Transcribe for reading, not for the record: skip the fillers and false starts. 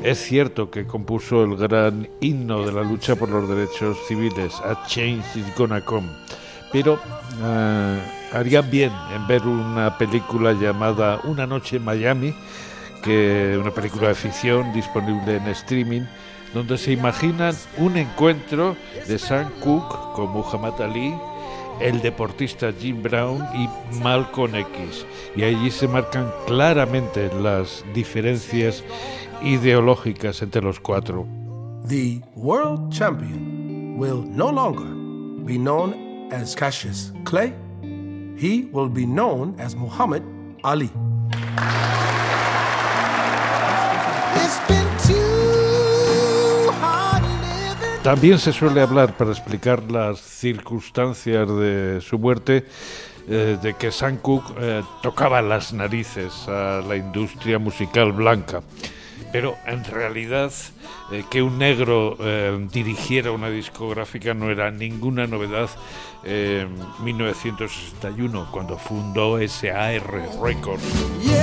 Es cierto que compuso el gran himno de la lucha por los derechos civiles, A Change is Gonna Come, pero harían bien en ver una película llamada Una noche en Miami, que una película de ficción disponible en streaming, donde se imaginan un encuentro de Sam Cooke con Muhammad Ali, el deportista Jim Brown y Malcolm X, y allí se marcan claramente las diferencias ideológicas entre los cuatro. The world champion will no longer be known as Cassius Clay. He will be known as Muhammad Ali. También se suele hablar, para explicar las circunstancias de su muerte, de que Sam Cooke tocaba las narices a la industria musical blanca. Pero en realidad que un negro dirigiera una discográfica no era ninguna novedad en 1961, cuando fundó SAR Records.